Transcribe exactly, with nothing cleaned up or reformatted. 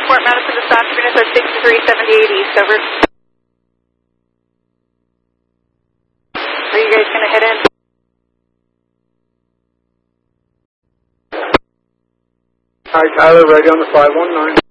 Fort Madison dispatch, units at sixty-three seventy-eight East, over. Are you guys going to hit in? Hi, Tyler, ready on the five one nine.